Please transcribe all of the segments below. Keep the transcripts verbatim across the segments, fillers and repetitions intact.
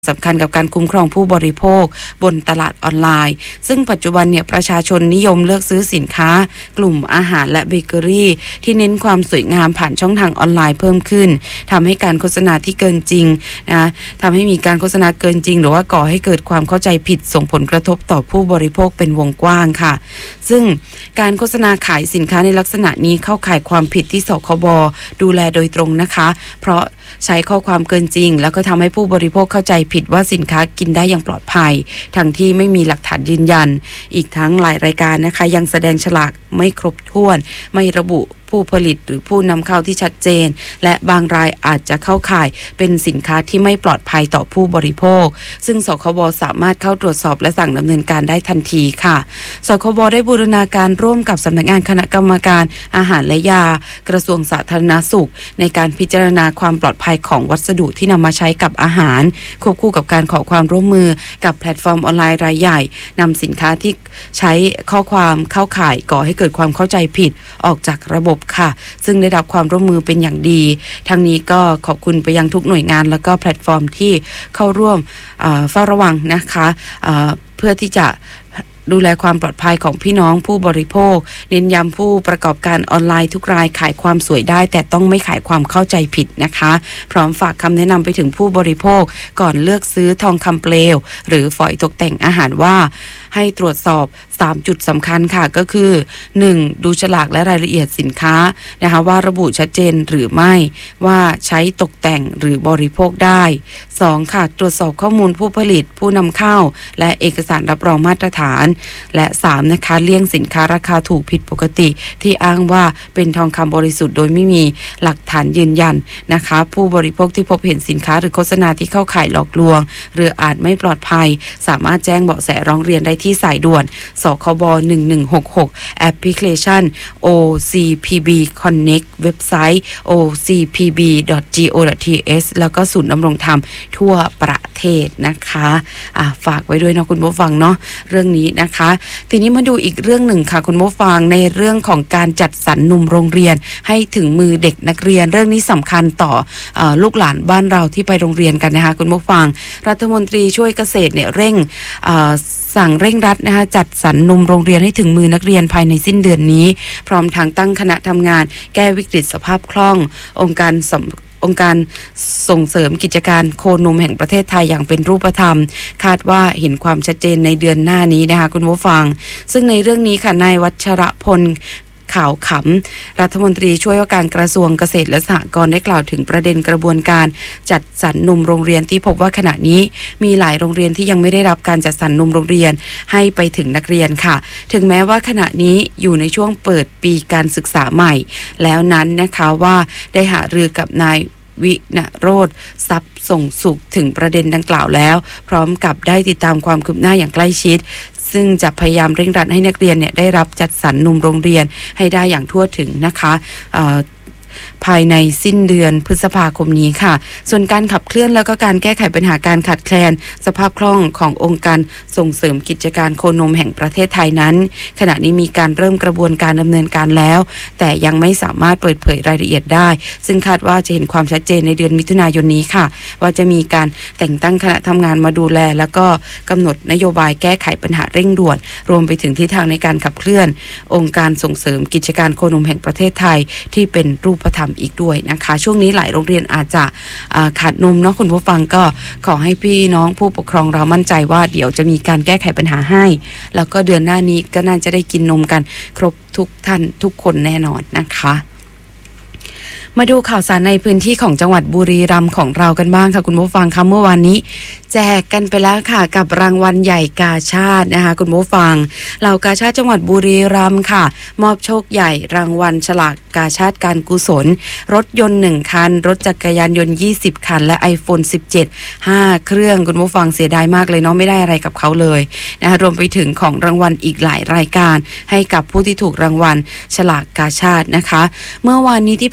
สำคัญกับการคุ้มครองผู้บริโภคบนตลาดออนไลน์ซึ่งปัจจุบันเนี่ยประชาชนนิยมเลือกซื้อสินค้ากลุ่มอาหารและเบเกอรี่ที่เน้นความสวยงามผ่านช่องทางออนไลน์เพิ่มขึ้นทำให้การโฆษณาที่เกินจริงนะทำให้มีการโฆษณาเกินจริงหรือว่าก่อให้เกิดความเข้าใจผิดส่งผลกระทบต่อผู้บริโภคเป็นวงกว้างค่ะซึ่งการโฆษณาขายสินค้าในลักษณะนี้เข้าข่ายความผิดที่สคบดูแลโดยตรงนะคะเพราะใช้ข้อความเกินจริงแล้วก็ทำให้ผู้บริโภคเข้าใจผิดว่าสินค้ากินได้อย่างปลอดภัยทั้งที่ไม่มีหลักฐานยืนยันอีกทั้งหลายรายการนะคะยังแสดงฉลากไม่ครบถ้วนไม่ระบุผู้ผลิตหรือผู้นำเข้าที่ชัดเจนและบางรายอาจจะเข้าข่ายเป็นสินค้าที่ไม่ปลอดภัยต่อผู้บริโภคซึ่งสคบสามารถเข้าตรวจสอบและสั่งดำเนินการได้ทันทีค่ะสคบได้บูรณาการร่วมกับสำนักงานคณะกรรมการอาหารและยากระทรวงสาธารณสุขในการพิจารณาความปลอดภัยของวัสดุที่นำมาใช้กับอาหารควบคู่กับการขอความร่วมมือกับแพลตฟอร์มออนไลน์รายใหญ่นำสินค้าที่ใช้ข้อความเข้าข่ายก่อให้เกิดความเข้าใจผิดออกจากระบบค่ะซึ่งได้รับความร่วมมือเป็นอย่างดีทั้งนี้ก็ขอบคุณไปยังทุกหน่วยงานแล้วก็แพลตฟอร์มที่เข้าร่วมเฝ้าระวังนะคะเพื่อที่จะดูแลความปลอดภัยของพี่น้องผู้บริโภคเน้นย้ำผู้ประกอบการออนไลน์ทุกรายขายความสวยได้แต่ต้องไม่ขายความเข้าใจผิดนะคะพร้อมฝากคำแนะนำไปถึงผู้บริโภคก่อนเลือกซื้อทองคำเปลวหรือฝอยตกแต่งอาหารว่าให้ตรวจสอบสามจุดสำคัญค่ะก็คือหนึ่งดูฉลากและรายละเอียดสินค้านะคะว่าระบุชัดเจนหรือไม่ว่าใช้ตกแต่งหรือบริโภคได้สองค่ะตรวจสอบข้อมูลผู้ผลิตผู้นำเข้าและเอกสารรับรองมาตรฐานและสามนะคะเลี่ยงสินค้าราคาถูกผิดปกติที่อ้างว่าเป็นทองคำบริสุทธิ์โดยไม่มีหลักฐานยืนยันนะคะผู้บริโภคที่พบเห็นสินค้าหรือโฆษณาที่เข้าข่ายหลอกลวงหรืออาจไม่ปลอดภัยสามารถแจ้งเบาะแสร้องเรียนได้ที่สายด่วนสคบหนึ่งหนึ่งหกหกแอปพลิเคชัน โอ ซี พี บี Connect เว็บไซต์ โอ ซี พี บี ดอท จี โอ ดอท ที เอส แล้วก็ศูนย์ดำรงธรรมทั่วประเทศนะคะอ่ะฝากไว้ด้วยนะคุณผู้ฟังเนาะเรื่องนี้นะคะทีนี้มาดูอีกเรื่องหนึ่งค่ะคุณผู้ฟังในเรื่องของการจัดสรรหนุ่มโรงเรียนให้ถึงมือเด็กนักเรียนเรื่องนี้สำคัญต่อเอ่อลูกหลานบ้านเราที่ไปโรงเรียนกันนะคะคุณผู้ฟังรัฐมนตรีช่วยเกษตรเนี่ยเร่งเอ่อสั่งเร่งรัดนะคะจัดสรรนมโรงเรียนให้ถึงมือนักเรียนภายในสิ้นเดือนนี้พร้อมทางตั้งคณะทำงานแก้วิกฤตสภาพคล่ององค์การสองค์การส่งเสริมกิจการโคนมแห่งประเทศไทยอย่างเป็นรูปธรรมคาดว่าเห็นความชัดเจนในเดือนหน้านี้นะคะคุณผู้ฟังซึ่งในเรื่องนี้ค่ะนายวัชรพลข่าวขำรัฐมนตรีช่วยว่าการกระทรวงเกษตรและสหกรณ์ได้กล่าวถึงประเด็นกระบวนการจัดสรรนมโรงเรียนที่พบว่าขณะนี้มีหลายโรงเรียนที่ยังไม่ได้รับการจัดสรรนมโรงเรียนให้ไปถึงนักเรียนค่ะถึงแม้ว่าขณะนี้อยู่ในช่วงเปิดปีการศึกษาใหม่แล้วนั้นนะคะว่าได้หารือกับนายวิณโรจน์ทรัพย์ส่งสุขถึงประเด็นดังกล่าวแล้วพร้อมกับได้ติดตามความคืบหน้าอย่างใกล้ชิดซึ่งจะพยายามเร่งรัดให้นักเรียนเนี่ยได้รับจัดสรรนมโรงเรียนให้ได้อย่างทั่วถึงนะคะภายในสิ้นเดือนพฤษภาคมนี้ค่ะส่วนการขับเคลื่อนแล้วก็การแก้ไขปัญหาการขาดแคลนสภาพคล่องขององค์การส่งเสริมกิจการโคนมแห่งประเทศไทยนั้นขณะนี้มีการเริ่มกระบวนการดำเนินการแล้วแต่ยังไม่สามารถเปิดเผยรายละเอียดได้ซึ่งคาดว่าจะเห็นความชัดเจนในเดือนมิถุนายนนี้ค่ะว่าจะมีการแต่งตั้งคณะทำงานมาดูแลแล้วก็กำหนดนโยบายแก้ไขปัญหาเร่งด่วนรวมไปถึงทิศทางในการขับเคลื่อนองค์การส่งเสริมกิจการโคนมแห่งประเทศไทยที่เป็นรูปธรรมอีกด้วยนะคะช่วงนี้หลายโรงเรียนอาจจะขาดนมเนาะคุณผู้ฟังก็ขอให้พี่น้องผู้ปกครองเรามั่นใจว่าเดี๋ยวจะมีการแก้ไขปัญหาให้แล้วก็เดือนหน้านี้ก็น่าจะได้กินนมกันครบทุกท่านทุกคนแน่นอนนะคะมาดูข่าวสารในพื้นที่ของจังหวัดบุรีรัมย์ของเรากันบ้างค่ะคุณผู้ฟังคะเมื่อวานนี้แจกกันไปแล้วค่ะกับรางวัลใหญ่กาชาตินะคะคุณผู้ฟังเหล่ากาชาติจังหวัดบุรีรัมย์ค่ะมอบโชคใหญ่รางวัลฉลากกาชาติการกุศลรถยนต์หนึ่งคันรถจักรยานยนต์ยี่สิบคันและ iPhone สิบเจ็ด ห้าเครื่องคุณผู้ฟังเสียดายมากเลยเนาะไม่ได้อะไรกับเขาเลยนะคะรวมไปถึงของรางวัลอีกหลายรายการให้กับผู้ที่ถูกรางวัลฉลากกาชาตินะคะเมื่อวานนี้ที่ผ่านมา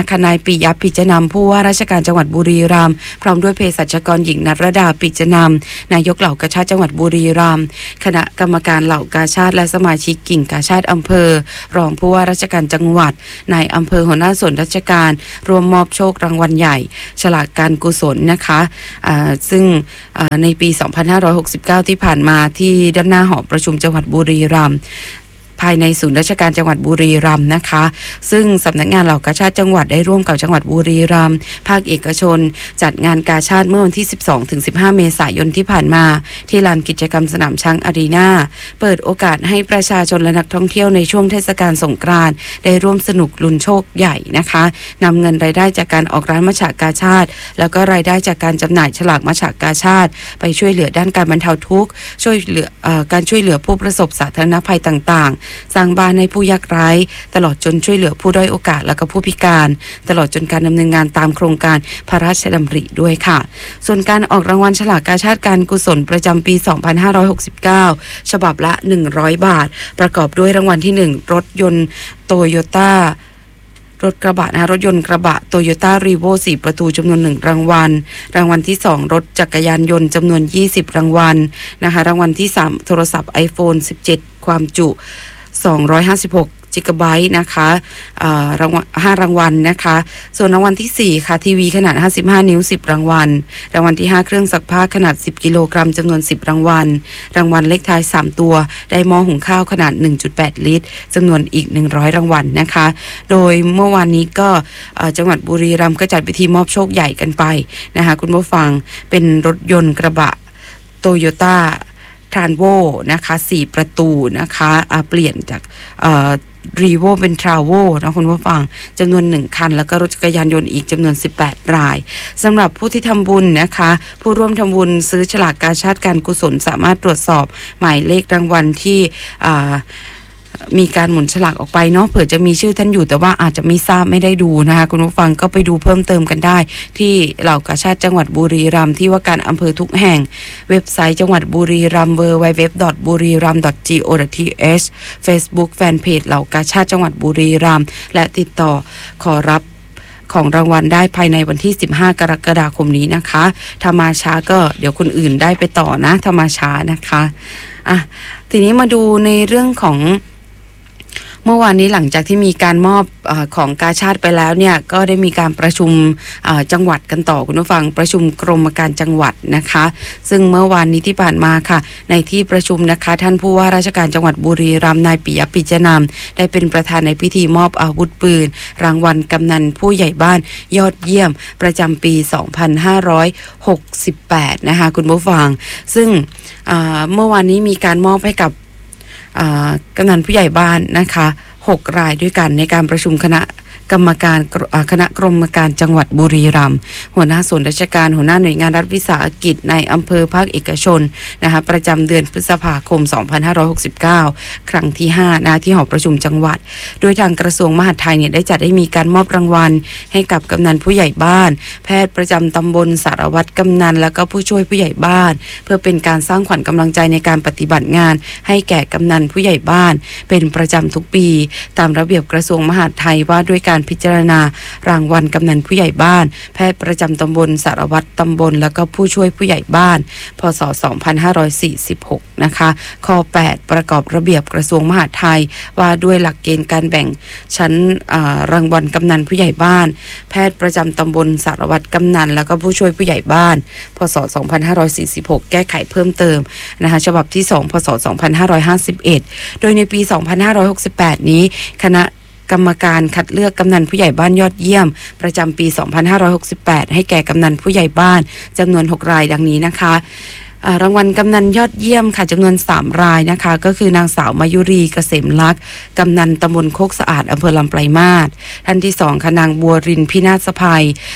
ค่ะนายปิยะปิจนำผู้ว่าราชการจังหวัดบุรีรัมย์พร้อมด้วยเภสัชกรหญิงณรดาปิจนำนายกเหล่ากาชาดจังหวัดบุรีรัมย์คณะกรรมการเหล่ากาชาดและสมาชิกกิ่งกาชาดอำเภอรองผู้ว่าราชการจังหวัดนายอำเภอหัวหน้าส่วนราชการรวมมอบโชครางวัลใหญ่ฉลากการกุศลนะคะซึ่งในปีสองพันห้าร้อยหกสิบเก้าที่ผ่านมาที่ด้านหน้าหอประชุมจังหวัดบุรีรัมย์ภายในศูนย์ราชการจังหวัดบุรีรัมย์นะคะซึ่งสำนักงานเหล่ากาชาดจังหวัดได้ร่วมกับจังหวัดบุรีรัมย์ภาคเอกชนจัดงานกาชาดเมื่อวันที่ สิบสองถึงสิบห้า เมษายนที่ผ่านมาที่ลานกิจกรรมสนามช้างอารีนาเปิดโอกาสให้ประชาชนและนักท่องเที่ยวในช่วงเทศกาลสงกรานต์ได้ร่วมสนุกลุ้นโชคใหญ่นะคะนำเงินรายได้จากการออกร้านมัชฉะกาชาดแล้วก็รายได้จากการจำหน่ายฉลากมัชฉะกาชาดไปช่วยเหลือด้านการบรรเทาทุกข์ช่วยเหลือเอ่อการช่วยเหลือผู้ประสบสาธารณภัยต่างๆสร้างบ้านให้ผู้ยากไร้ตลอดจนช่วยเหลือผู้ด้อยโอกาสและก็ผู้พิการตลอดจนการดำเนินงานตามโครงการพระราชดำริด้วยค่ะส่วนการออกรางวัลฉลากกาชาดการกุศลประจำปี สองพันห้าร้อยหกสิบเก้า ฉบับละหนึ่งร้อยบาทประกอบด้วยรางวัลที่หนึ่งรถยนต์โตโยต้ารถกระบะนะรถยนต์กระบะโตโยต้ารีโวสี่ประตูจำนวนหนึ่งรางวัลรางวัลที่สองรถจักรยานยนต์จำนวนยี่สิบรางวัลนะคะรางวัลที่สามโทรศัพท์ iPhone สิบเจ็ด ความจุสองร้อยห้าสิบหกจิกะไบต์นะคะรางวัลห้ารางวัลนะคะส่วนรางวัลที่สี่ค่ะทีวีขนาดห้าสิบห้านิ้วสิบรางวัลรางวัลที่ห้าเครื่องซักผ้าขนาดสิบกิโลกรัมจำนวนสิบรางวัลรางวัลเลขท้ายสามตัวได้หม้อหุงข้าวขนาด หนึ่งจุดแปด ลิตรจำนวนอีกหนึ่งร้อยรางวัลนะคะโดยเมื่อวานนี้ก็จังหวัดบุรีรัมย์ก็จัดพิธีมอบโชคใหญ่กันไปนะคะคุณผู้ฟังเป็นรถยนต์กระบะโตโยต้าทรานโวนะคะสี่ประตูนะคะเปลี่ยนจากรีโวเป็นทราโวนะคุณผู้ฟังจำนวนหนึ่งคันแล้วก็รถจักรยานยนต์อีกจำนวนสิบแปดรายสำหรับผู้ที่ทำบุญนะคะผู้ร่วมทำบุญซื้อฉลากกาชาดการกุศลสามารถตรวจสอบหมายเลขรางวัลที่มีการหมุนฉลากออกไปเนาะเผื่อจะมีชื่อท่านอยู่แต่ว่าอาจจะไม่ทราบไม่ได้ดูนะคะคุณผู้ฟังก็ไปดูเพิ่มเติมกันได้ที่เหล่ากาชาดจังหวัดบุรีรัมย์ที่ว่าการอำเภอทุกแห่งเว็บไซต์จังหวัดบุรีรัมย์ ดับเบิลยู ดับเบิลยู ดับเบิลยู ดอท บุรีรัมย์ ดอท จี โอ ดอท ที เอช Facebook แฟนเพจเหล่ากาชาดจังหวัดบุรีรัมย์และติดต่อขอรับของรางวัลได้ภายในวันที่สิบห้ากรกฎาคมนี้นะคะถ้ามาช้าก็เดี๋ยวคนอื่นได้ไปต่อนะถ้ามาช้านะคะอ่ะทีนี้มาดูในเรื่องของเมื่อวานนี้หลังจากที่มีการมอบเอ่อของกาชาดไปแล้วเนี่ยก็ได้มีการประชุมจังหวัดกันต่อคุณผู้ฟังประชุมกรมการจังหวัดนะคะซึ่งเมื่อวานนี้ที่ผ่านมาค่ะในที่ประชุมนะคะท่านผู้ว่าราชการจังหวัดบุรีรัมย์นายปิยะปิจนำได้เป็นประธานในพิธีมอบอาวุธปืนรางวัลกำนันผู้ใหญ่บ้านยอดเยี่ยมประจำปีสองพันห้าร้อยหกสิบแปดนะคะคุณผู้ฟังซึ่งเมื่อวานนี้มีการมอบให้กับกำนันผู้ใหญ่บ้านนะคะหกรายด้วยกันในการประชุมคณะกรรมการคณะกรมการจังหวัดบุรีรัมย์หัวหน้าส่วนราชการหัวหน้าหน่วยงานรัฐวิสาหกิจในอำเภอภาคเอกชนนะคะประจำเดือนพฤษภาคมสองพันห้าร้อยหกสิบเก้าครั้งที่ห้านะที่หอประชุมจังหวัดโดยทางกระทรวงมหาดไทยเนี่ยได้จัดให้มีการมอบรางวัลให้กับกำนันผู้ใหญ่บ้านแพทย์ประจำตำบลสารวัตรกำนันแล้วก็ผู้ช่วยผู้ใหญ่บ้านเพื่อเป็นการสร้างขวัญกำลังใจในการปฏิบัติงานให้แก่กำนันผู้ใหญ่บ้านเป็นประจำทุกปีตามระเบียบกระทรวงมหาดไทยว่าด้วยการพิจารณารางวัลกำนันผู้ใหญ่บ้านแพทย์ประจำตำบลสารวัตรตำบลแล้วก็ผู้ช่วยผู้ใหญ่บ้านพ.ศ. สองพันห้าร้อยสี่สิบหกนะคะข้อแปดประกอบระเบียบกระทรวงมหาดไทยว่าด้วยหลักเกณฑ์การแบ่งชั้นรางวัลกำนันผู้ใหญ่บ้านแพทย์ประจำตำบลสารวัตรกำนันแล้วก็ผู้ช่วยผู้ใหญ่บ้านพ.ศ. สองพันห้าร้อยสี่สิบหกแก้ไขเพิ่มเติมนะคะฉบับที่สองพ.ศ. สองพันห้าร้อยห้าสิบเอ็ดโดยในปีสองพันห้าร้อยหกสิบแปดนี้คณะกรรมการคัดเลือกกำนันผู้ใหญ่บ้านยอดเยี่ยมประจำปีสองพันห้าร้อยหกสิบแปดให้แก่กำนันผู้ใหญ่บ้านจำนวนหกรายดังนี้นะคะรางวัลกำนันยอดเยี่ยมค่ะจำนวนสามรายนะคะก็คือนางสาวมายุรีเกษมลักษณ์กำนันตำบลโคกสะอาดอำเภอลำปลายมาศท่านที่สองค่ะนางบัวรินพินาศสภัย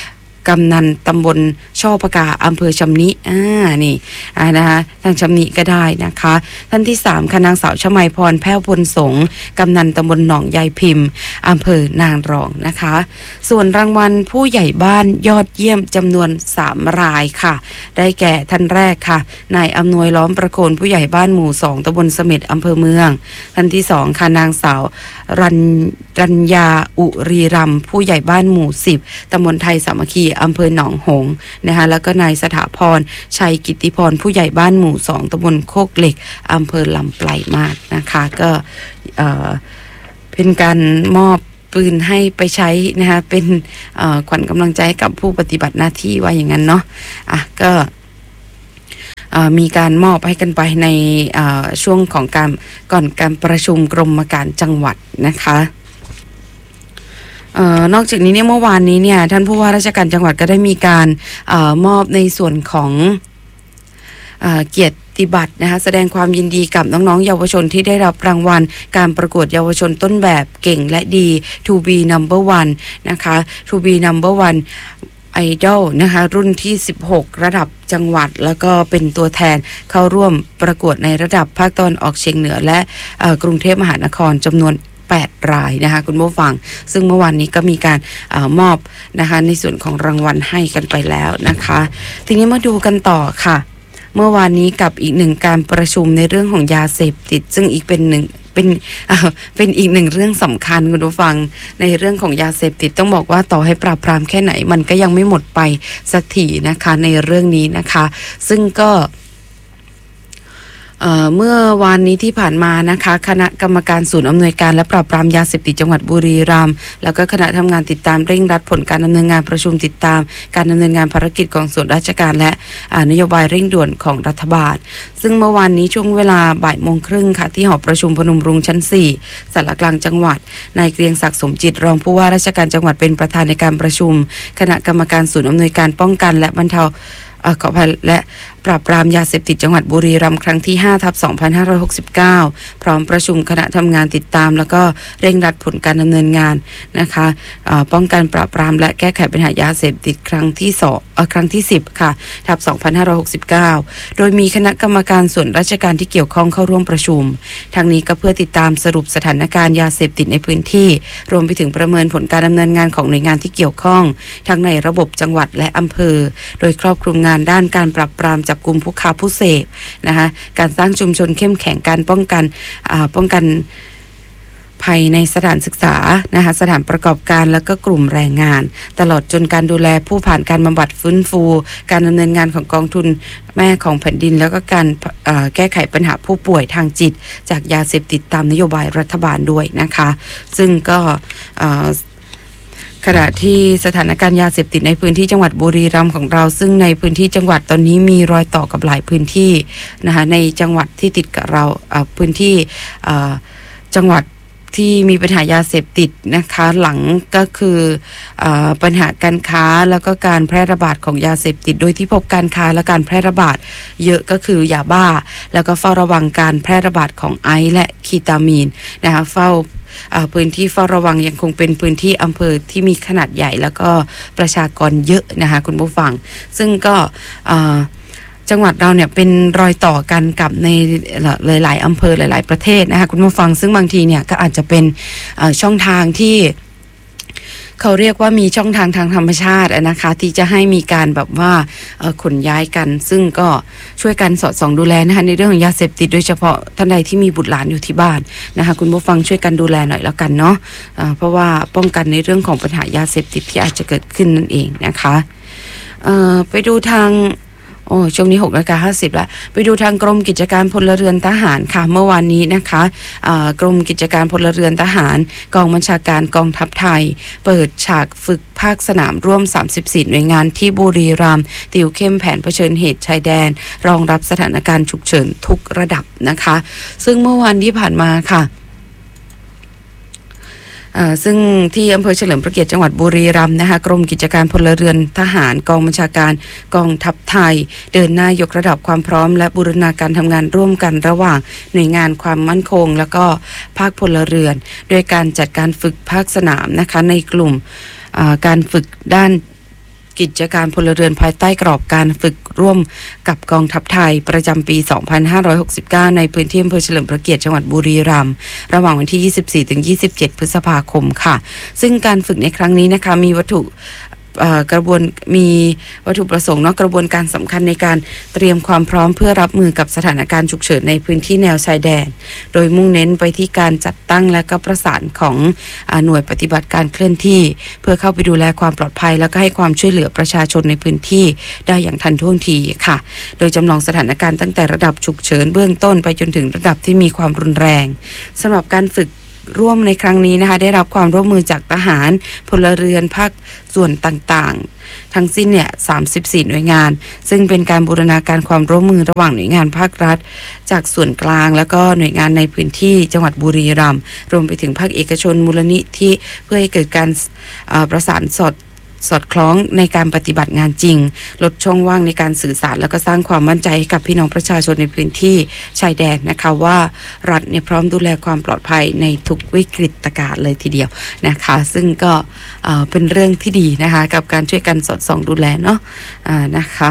กำนันตำบลช่อปากาอำเภอชำนิอ่านี่อ่านะคะทางชำนิก็ได้นะคะท่านที่สามค่ะนางสาวชมัยพรแพ้วพลสงฆ์กำนันตำบลหนองยายพิมพ์อำเภอนางรองนะคะส่วนรางวัลผู้ใหญ่บ้านยอดเยี่ยมจำนวนสามรายค่ะได้แก่ท่านแรกค่ะนายอำนวยล้อมประโคนผู้ใหญ่บ้านหมู่สองตำบลเสม็ดอำเภอเมืองท่านที่สองค่ะนางสาวรัญรัญญาอุรีรัมผู้ใหญ่บ้านหมู่สิบตำบลไทยสามัคคีอำเภอหนองหงส์นะคะแล้วก็นายสถาพรชัยกิตติพรผู้ใหญ่บ้านหมู่สองตำบลโคกเหล็กอำเภอลำปลายมาศนะคะก็เอ่อเป็นการมอบปืนให้ไปใช้นะคะเป็นขวัญกำลังใจกับผู้ปฏิบัติหน้าที่ว่าอย่างนั้นเนาะอ่ะก็มีการมอบให้กันไปในช่วงของการก่อนการประชุมกรมการจังหวัดนะคะเอ่อนอกจากนี้เนี่ยเมื่อวานนี้เนี่ยท่านผู้ว่าราชการจังหวัดก็ได้มีการเอ่อมอบในส่วนของเอ่อเกียรติบัตรนะคะแสดงความยินดีกับน้องๆเยาวชนที่ได้รับรางวัลการประกวดเยาวชนต้นแบบเก่งและดี To be number one นะคะ To be number oneไอดอลนะคะรุ่นที่สิบหกระดับจังหวัดแล้วก็เป็นตัวแทนเข้าร่วมประกวดในระดับภาคตะวันออกเฉียงเหนือและกรุงเทพมหานครจำนวนแปดรายนะคะคุณผู้ฟังซึ่งเมื่อวานนี้ก็มีการเออมอบนะคะในส่วนของรางวัลให้กันไปแล้วนะคะทีนี้มาดูกันต่อค่ะเมื่อวานนี้กับอีกหนึ่งการประชุมในเรื่องของยาเสพติดซึ่งอีกเป็นหนึ่งเป็นเอ่อเป็นอีกหนึ่งเรื่องสำคัญคุณผู้ฟังในเรื่องของยาเสพติดต้องบอกว่าต่อให้ปราบปรามแค่ไหนมันก็ยังไม่หมดไปสักทีนะคะในเรื่องนี้นะคะซึ่งก็เอ่อเมื่อวานนี้ที่ผ่านมานะคะคณะกรรมการศูนย์อำนวยการและปราบปรามยาเสพติดจังหวัดบุรีรัมย์แล้วก็คณะทำงานติดตามเร่งรัดผลการดำเนินงานประชุมติดตามการดำเนินงานภารกิจของส่วนราชการและนโยบายเร่งด่วนของรัฐบาลซึ่งเมื่อวานนี้ช่วงเวลาบ่ายโมงครึ่งค่ะที่หอประชุมพนมรุ้งชั้นสี่สารกลางจังหวัดนายเกรียงศักดิ์สมจิตรองผู้ว่าราชการจังหวัดเป็นประธานในการประชุมคณะกรรมการศูนย์อำนวยการป้องกันและบรรเทาขออภัยและปราบปรามยาเสพติดจังหวัดบุรีรัมย์ครั้งที่ห้าทับสองพันห้าร้อยหกสิบเก้าพร้อมประชุมคณะทำงานติดตามแล้วก็เร่งรัดผลการดำเนินงานนะคะป้องกันปราบปรามและแก้ไขปัญหายาเสพติดครั้งที่สองครั้งที่สิบค่ะทับสองพันห้าร้อยหกสิบเก้าโดยมีคณะกรรมการส่วนราชการที่เกี่ยวข้องเข้าร่วมประชุมทางนี้ก็เพื่อติดตามสรุปสถานการณ์ยาเสพติดในพื้นที่รวมไปถึงประเมินผลการดำเนินงานของหน่วยงานที่เกี่ยวข้องทั้งในระบบจังหวัดและอำเภอโดยครอบคลุมงานด้านการปราบปรามจับกุมผู้ค้าผู้เสพนะคะการสร้างชุมชนเข้มแข็งการป้องกันป้องกันภัยในสถานศึกษานะคะสถานประกอบการแล้วก็กลุ่มแรงงานตลอดจนการดูแลผู้ผ่านการบำบัดฟื้นฟูการดำเนินงานของกองทุนแม่ของแผ่นดินแล้วก็การแก้ไขปัญหาผู้ป่วยทางจิตจากยาเสพติดตามนโยบายรัฐบาลด้วยนะคะซึ่งก็ขณะที่สถานการณ์ยาเสพติดในพื้นที่จังหวัดบุรีรัมย์ของเราซึ่งในพื้นที่จังหวัดตอนนี้มีรอยต่อกับหลายพื้นที่นะคะในจังหวัดที่ติดกับเราพื้นที่จังหวัดที่มีปัญหายาเสพติดนะคะหลังก็คืออปัญหาการค้าแล้วก็การแพร่ระบาดของยาเสพติดโดยที่พบการค้าและการแพร่ระบาดเยอะก็คือยาบ้าแล้วก็เฝ้าระวังการแพร่ระบาดของไอซ์และคีตามีนนะคะเฝ้าพื้นที่เฝ้าระวังยังคงเป็นพื้นที่อำเภอที่มีขนาดใหญ่แล้วก็ประชากรเยอะนะคะคุณผู้ฟังซึ่งก็จังหวัดเราเนี่ยเป็นรอยต่อกันกับในหลายๆอำเภอหลายๆประเทศนะคะคุณผู้ฟังซึ่งบางทีเนี่ยก็อาจจะเป็นช่องทางที่เขาเรียกว่ามีช่องทางทางธรรมชาตินะคะที่จะให้มีการแบบว่าขนย้ายกันซึ่งก็ช่วยกันสอดส่องดูแลนะคะในเรื่องของยาเสพติดโดยเฉพาะท่านใดที่มีบุตรหลานอยู่ที่บ้านนะคะคุณผู้ฟังช่วยกันดูแลหน่อยแล้วกันเนาะะเพราะว่าป้องกันในเรื่องของปัญหายาเสพติดที่อาจจะเกิดขึ้นนั่นเองนะคะไปดูทางโอ้ช่วงนี้หกนาฬิกาห้าสิบแล้วไปดูทางกรมกิจการพลเรือนทหารค่ะเมื่อวานนี้นะคะกรมกิจการพลเรือนทหารกองบัญชาการกองทัพไทยเปิดฉากฝึกภาคสนามร่วมสามสิบสี่หน่วยงานที่บุรีรัมย์ติวเข้มแผนเผชิญเหตุชายแดนรองรับสถานการณ์ฉุกเฉินทุกระดับนะคะซึ่งเมื่อวานที่ผ่านมาค่ะซึ่งที่อำเภอเฉลิมพระเกียรติจังหวัดบุรีรัมย์นะคะกรมกิจการพลเรือนทหารกองบัญชาการกองทัพไทยเดินหน้ายกระดับความพร้อมและบูรณาการทำงานร่วมกันระหว่างหน่วยงานความมั่นคงแล้วก็ภาคพลเรือนโดยการจัดการฝึกภาคสนามนะคะในกลุ่มการฝึกด้านกิจการพลเรือนภายใต้กรอบการฝึกร่วมกับกองทัพไทยประจำปี สองพันห้าร้อยหกสิบเก้า ในพื้นที่อำเภอเฉลิมพระเกียรติจังหวัดบุรีรัมย์ระหว่างวันที่ ยี่สิบสี่ถึงยี่สิบเจ็ด พฤษภาคมค่ะซึ่งการฝึกในครั้งนี้นะคะมีวัตถุกระบวนมีวัตถุประสงค์เนาะกระบวนการสำคัญในการเตรียมความพร้อมเพื่อรับมือกับสถานการณ์ฉุกเฉินในพื้นที่แนวชายแดนโดยมุ่งเน้นไปที่การจัดตั้งและก็ประสานของหน่วยปฏิบัติการเคลื่อนที่เพื่อเข้าไปดูแลความปลอดภัยแล้วก็ให้ความช่วยเหลือประชาชนในพื้นที่ได้อย่างทันท่วงทีค่ะโดยจำลองสถานการณ์ตั้งแต่ระดับฉุกเฉินเบื้องต้นไปจนถึงระดับที่มีความรุนแรงสำหรับการฝึกร่วมในครั้งนี้นะคะได้รับความร่วมมือจากทหารพลเรือนภาคส่วนต่างๆทั้งสิ้นเนี่ยสามสิบสี่หน่วยงานซึ่งเป็นการบูรณาการความร่วมมือระหว่างหน่วยงานภาครัฐจากส่วนกลางแล้วก็หน่วยงานในพื้นที่จังหวัดบุรีรัมย์รวมไปถึงภาคเอกชนมูลนิธิเพื่อให้เกิดการประสานสอดสอดคล้องในการปฏิบัติงานจริงลดช่องว่างในการสื่อสารแล้วก็สร้างความมั่นใจให้กับพี่น้องประชาชนในพื้นที่ชายแดนนะคะว่ารัฐเนี่ยพร้อมดูแลความปลอดภัยในทุกวิกฤตการณ์เลยทีเดียวนะคะซึ่งก็เป็นเรื่องที่ดีนะคะกับการช่วยกันสอดส่องดูแลเนาะะนะคะ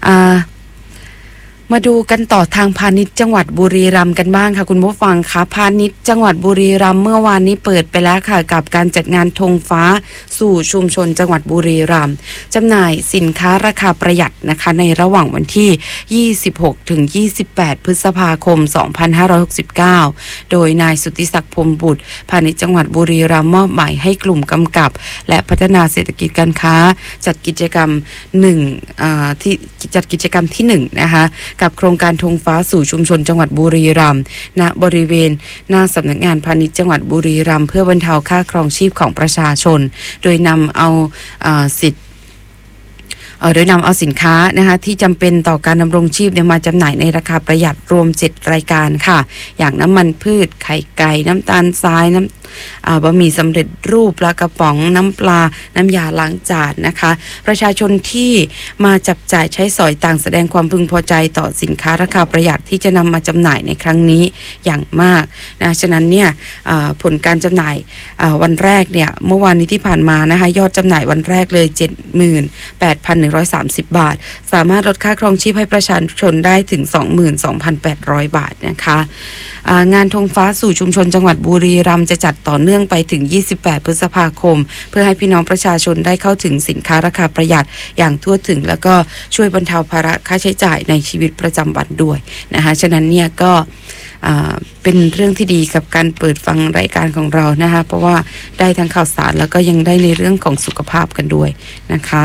มาดูกันต่อทางพาณิชย์จังหวัดบุรีรัมย์กันบ้างค่ะคุณผู้ฟังคะพาณิชย์จังหวัดบุรีรัมย์เมื่อวานนี้เปิดไปแล้วค่ะกับการจัดงานธงฟ้าสู่ชุมชนจังหวัดบุรีรัมย์จำหน่ายสินค้าราคาประหยัดนะคะในระหว่างวันที่ยี่สิบหกถึงยี่สิบแปดพฤษภาคมสองพันห้าร้อยหกสิบเก้าโดยนายสุทธิศักดิ์พรหมบุตรพาณิชย์จังหวัดบุรีรัมย์มอบหมายให้กลุ่มกำกับและพัฒนาเศรษฐกิจการค้าจัดกิจกรรมหนึ่งอ่าที่จัดกิจกรรมที่หนึ่งนะคะกับโครงการธงฟ้าสู่ชุมชนจังหวัดบุรีรัมย์ณบริเวณหน้าสำนักงานพาณิชย์จังหวัดบุรีรัมย์เพื่อบรรเทาค่าครองชีพของประชาชนโดยนำเอาสิทธิโดยนำเอาสินค้านะคะที่จำเป็นต่อการดำรงชีพมาจำหน่ายในราคาประหยัดรวมเจ็ดรายการค่ะอย่างน้ำมันพืชไข่ไก่น้ำตาลทรายน้ำบะหมี่สำเร็จรูปปลากระป๋องน้ำปลาน้ำยาล้างจานนะคะประชาชนที่มาจับจ่ายใช้สอยต่างแสดงความพึงพอใจต่อสินค้าราคาประหยัดที่จะนำมาจำหน่ายในครั้งนี้อย่างมากนะฉะนั้นเนี่ยผลการจำหน่ายวันแรกเนี่ยเมื่อวานนี้ที่ผ่านมานะคะยอดจำหน่ายวันแรกเลย เจ็ดหมื่นแปดพันหนึ่งร้อยสามสิบ บาทสามารถลดค่าครองชีพให้ประชาชนได้ถึง สองหมื่นสองพันแปดร้อย บาทนะคะงานธงฟ้าสู่ชุมชนจังหวัดบุรีรัมย์จะจัดต่อเนื่องไปถึงยี่สิบแปดพฤษภาคมเพื่อให้พี่น้องประชาชนได้เข้าถึงสินค้าราคาประหยัดอย่างทั่วถึงแล้วก็ช่วยบรรเทาภาระค่าใช้จ่ายในชีวิตประจำวันด้วยนะคะฉะนั้นเนี่ยก็เป็นเรื่องที่ดีกับการเปิดฟังรายการของเรานะคะเพราะว่าได้ทั้งข่าวสารแล้วก็ยังได้ในเรื่องของสุขภาพกันด้วยนะคะ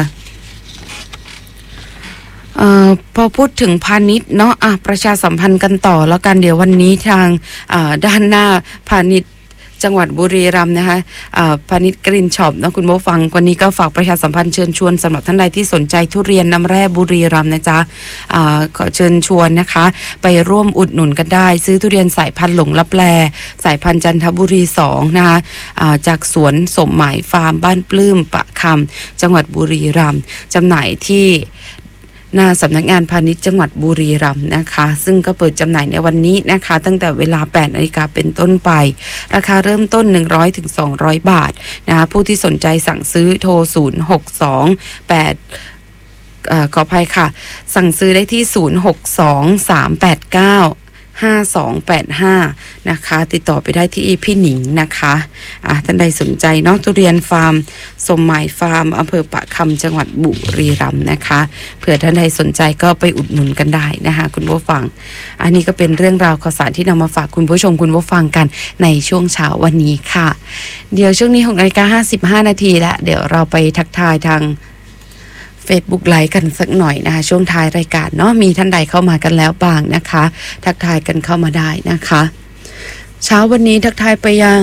เอ่อพอพูดถึงพาณิชย์เนาะอ่ะประชาสัมพันธ์กันต่อแล้วกันเดี๋ยววันนี้ทางด้านหน้าพาณิชย์จังหวัดบุรีรัมย์นะคะพาณิชย์กรีนช็อปนะคุณผู้ฟังวันนี้ก็ฝากประชาสัมพันธ์เชิญชวนสำหรับท่านใดที่สนใจทุเรียนน้ำแร่บุรีรัมย์นะจ๊ะขอเชิญชวนนะคะไปร่วมอุดหนุนกันได้ซื้อทุเรียนสายพันธุ์หลงลับแลสายพันธุ์จันทบุรีสองนะคะจากสวนสมหมายฟาร์มบ้านปลื้มปะคำจังหวัดบุรีรัมย์จำหน่ายที่หน้าสำนักงานพาณิชย์จังหวัดบุรีรัมย์นะคะซึ่งก็เปิดจำหน่ายในวันนี้นะคะตั้งแต่เวลา แปดนาฬิกาเป็นต้นไปราคาเริ่มต้นหนึ่งร้อยถึงสองร้อยบาทนะคะผู้ที่สนใจสั่งซื้อโทรศูนย์ หก สอง แปดเอ่อขออภัยค่ะสั่งซื้อได้ที่ศูนย์ หก สอง สาม แปด เก้า ห้า สอง แปด ห้านะคะติดต่อไปได้ที่พี่หนิงนะคะอ่ะท่านใดสนใจเนาะทุเรียนฟาร์มสมหมายฟาร์มอำเภอปะคำจังหวัดบุรีรัมย์นะคะเผื่อท่านใดสนใจก็ไปอุดหนุนกันได้นะคะคุณผู้ฟังอันนี้ก็เป็นเรื่องราวข่าวสารที่นำมาฝากคุณผู้ชมคุณผู้ฟังกันในช่วงเช้าวันนี้ค่ะเดี๋ยวช่วงนี้หกนาฬิกาห้าสิบห้านาทีแล้วเดี๋ยวเราไปทักทายทางFacebook ไลฟ์กันสักหน่อยนะคะช่วงท้ายรายการเนาะมีท่านใดเข้ามากันแล้วบ้างนะคะทักทายกันเข้ามาได้นะคะเช้าวันนี้ทักทายไปยัง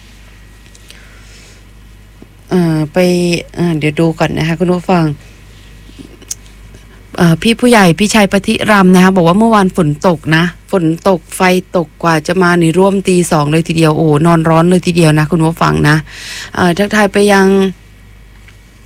เอ่อไปเอ่อเดี๋ยวดูก่อนนะคะคุณผู้ฟังเอ่อพี่ผู้ใหญ่พี่ชัยปฏิรำนะคะบอกว่าเมื่อวานฝนตกนะฝนตกไฟตกกว่าจะมาในร่วมตีสองเลยทีเดียวโอ้นอนร้อนเลยทีเดียวนะคุณผู้ฟังนะเอ่อทักทายไปยัง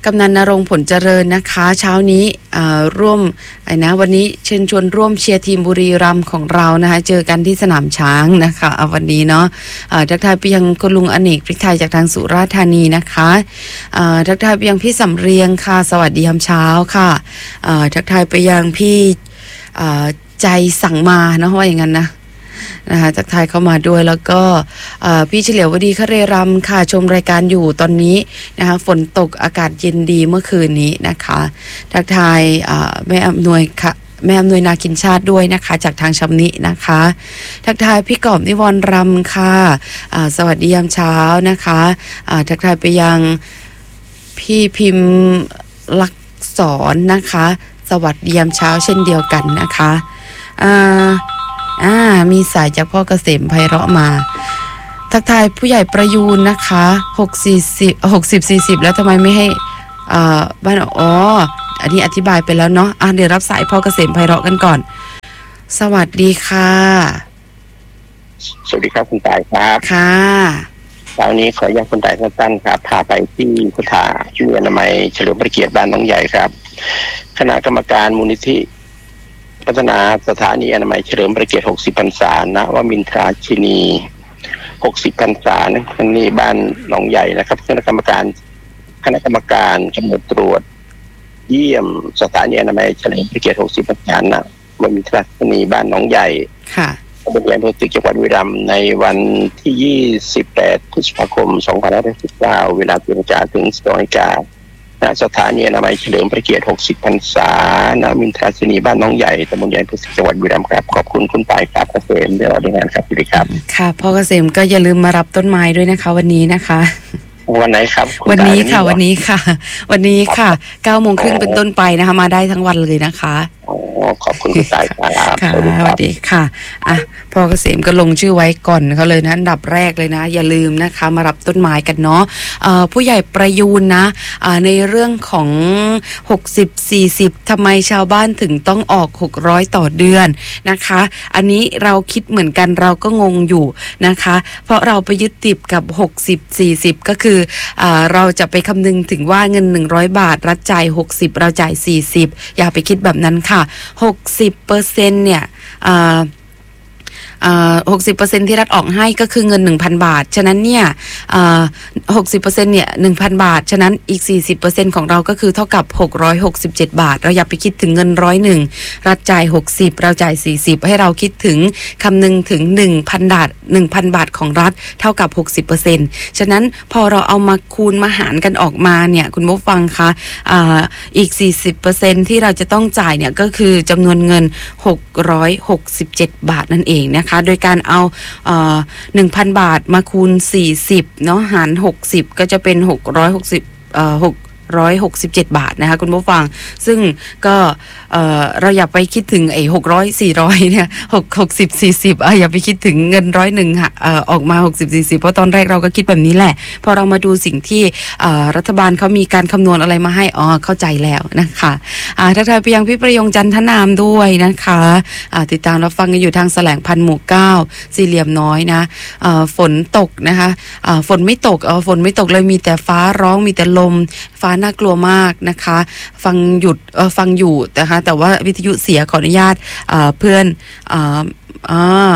กำนันณรงค์ผลเจริญนะคะเช้านี้ร่วมไอ้นะวันนี้เชิญชวนร่วมเชียร์ทีมบุรีรัมย์ของเรานะคะเจอกันที่สนามช้างนะคะเอาวันนี้เนาะทักทายไปยังคุณลุงอเนกพริกไทยจากทางสุราษฎร์ธานีนะคะทักทายไปยังพี่สำเรียงค่ะสวัสดียามเช้าค่ะทักทายไปยังพี่ใจสั่งมาเนาะว่าอย่างนั้นนะนะคะจากไทยเข้ามาด้วยแล้วก็พี่เฉลียววดีคเรรัมค่ะชมรายการอยู่ตอนนี้นะคะฝนตกอากาศเย็นดีเมื่อคืนนี้นะคะทักทายแม่อำนวยค่ะแม่อำนวยนาคินชาติด้วยนะคะจากทางชำนินะคะทักทายพี่กอบนิวรณ์รำค่ะสวัสดียามเช้านะคะทักทายไปยังพี่พิมพ์ลักษรนะคะสวัสดียามเช้าเช่นเดียวกันนะคะอ่าอ่ามีสายจากพ่อเกษมไพเราะมาทักทายผู้ใหญ่ประยูนนะคะหกสี่สิบหกสิบสี่สิบแล้วทำไมไม่ให้อ่าบ้านอ๋ออันนี้อธิบายไปแล้วเนาะอ่ะเดี๋ยวรับสายพ่อเกษมไพเราะกันก่อนสวัสดีค่ะสวัสดีครับคุณตายครับค่ะเช้านี้ขออนุญาตคุณตายสั้นๆครับพาไปที่พุทธาที่อนามัยเฉลิมพระเกียรติบ้านหนองใหญ่ครับคณะกรรมการมูลนิธิพัฒนาสถานีอนามัยเฉลิมพระเกียรติหกสิบพรรษาณวมินทราชินีหกสิบพรรษานะนี่บ้านหนองใหญ่นะครับคณะกรรมการคณะกรรมการกำหนดตรวจเยี่ยมสถานีอนามัยเฉลิมพระเกียรติหกสิบพรรษาณวมินทราชินีบ้านหนองใหญ่ค่ะตำบลอำเภอตึกจังหวัดบุรีรัมย์ในวันที่ยี่สิบแปดพฤษภาคมสองพันห้าร้อยสิบเก้าเวลาเจ็ดนาฬิกาถึงสิบสองนาฬิกาสถานีอนามัยเฉลิมพระเกียรติหกสิบพรรษาณมินทราชินีบ้านน้องใหญ่ตำบลใหญ่อำเภอจังหวัดบุรีรัมย์ครับขอบคุณคุณปายครับเกษมเดี๋ยวได้งานครับสวัสดีครับค่ะพ่อเกษมก็อย่าลืมมารับต้นไม้ด้วยนะคะวันนี้นะคะวันไหนครับวันนี้ค่ะวันนี้ค่ะวันนี้ค่ะเก้าโมงครึ่งเป็นต้นไปนะคะมาได้ทั้งวันเลยนะคะอ๋อขอบคุณคุณปายครับค่ะสวัสดีค่ะอ่ะพ่อเกษมก็ลงชื่อไว้ก่อนเขาเลยนะอันดับแรกเลยนะอย่าลืมนะคะมารับต้นไม้กันเนาะผู้ใหญ่ประยูนนะในเรื่องของหกสิบ สี่สิบทำไมชาวบ้านถึงต้องออกหกร้อยต่อเดือนนะคะอันนี้เราคิดเหมือนกันเราก็งงอยู่นะคะเพราะเราไปยึดติดกับหกสิบ สี่สิบก็คือเราจะไปคำนึงถึงว่าเงินหนึ่งร้อยบาทรัฐจ่ายหกสิบเราจ่ายสี่สิบอย่าไปคิดแบบนั้นค่ะหกสิบเปอร์เซ็นต์เนี่ยอ่าหกสิบเปอร์เซ็นต์ที่รัฐออกให้ก็คือเงิน หนึ่งพัน บาทฉะนั้นเนี่ยหกสิบเปอร์เซ็นต์เนี่ย หนึ่งพัน บาทฉะนั้นอีก สี่สิบเปอร์เซ็นต์ ของเราก็คือเท่ากับหกร้อยหกสิบเจ็ดบาทเราอย่าไปคิดถึงเงินร้อยหนึ่งรัฐจ่ายหกสิบเราจ่ายสี่สิบให้เราคิดถึงคำนึงถึง หนึ่งพัน บาท หนึ่งพัน บาทของรัฐเท่ากับ หกสิบเปอร์เซ็นต์ ฉะนั้นพอเราเอามาคูณมาหารกันออกมาเนี่ยคุณผู้ฟังคะอ่าอีก สี่สิบเปอร์เซ็นต์ ที่เราจะต้องจ่ายเนี่ยก็คือจำนวนเงินหกร้อยหกสิบเจ็ดบาทนั่นเองนะคะโดยการเอาเอ่อ หนึ่งพัน บาทมาคูณสี่สิบเนาะหารหกสิบก็จะเป็นหกร้อยหกสิบเอ่อหกร้อยหกสิบเจ็ดบาทนะคะคุณผู้ฟังซึ่งก็เอ่อเราอย่าไปคิดถึงไอ้หกร้อย สี่ร้อยเนี่ยหก หกสิบ สี่สิบอ่ะอย่าไปคิดถึงเงินร้อยหนึ่งค่ะเอ่อออกมาหกสิบ สี่สิบเพราะตอนแรกเราก็คิดแบบนี้แหละพอเรามาดูสิ่งที่เอ่อรัฐบาลเขามีการคำนวณอะไรมาให้อ๋อเข้าใจแล้วนะคะอ่าทักทายไปยังพี่ประยงจันทนามด้วยนะคะอ่าติดตามรับฟังกันอยู่ทางแสลงพันหมู่เก้าสี่เหลี่ยมน้อยนะเอ่อฝนตกนะคะอ่าฝนไม่ตกเออฝนไม่ตกเลยมีแต่ฟ้าร้องมีแต่ลมฟ้าน่ากลัวมากนะคะฟังหยุดเออฟังอยู่นะคะแต่ว่าวิทยุเสียขออนุญาตเอ่อเพื่อนเอ่ออ่า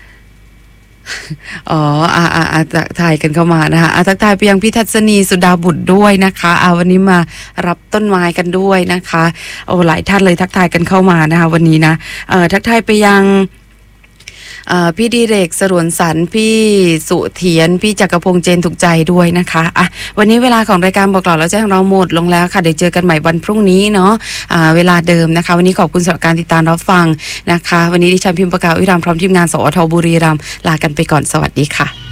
อ๋ออ่าอ่าอ่าถ่ายกันเข้ามานะคะอ่าทักทายไปยังพี่ทัศนีสุดาบุตรด้วยนะคะอ่าวันนี้มารับต้นไม้กันด้วยนะคะโอ้หลายท่านเลยทักทายกันเข้ามานะคะวันนี้นะเอ่อทักทายไปยังพี่ดีเรกสรวนสรรพี่สุเทียนพี่จักรพงษ์เจนถูกใจด้วยนะคะอ่ะวันนี้เวลาของรายการบอกกล่าวแล้วแจ้งเราหมดลงแล้วค่ะเดี๋ยวเจอกันใหม่วันพรุ่งนี้เนาะอ่าเวลาเดิมนะคะวันนี้ขอบคุณสำหรับการติดตามรับฟังนะคะวันนี้ดิฉันพิมพ์ประกาศวิรามพร้อมทีมงานสอทบุรีรัมย์ลากันไปก่อนสวัสดีค่ะ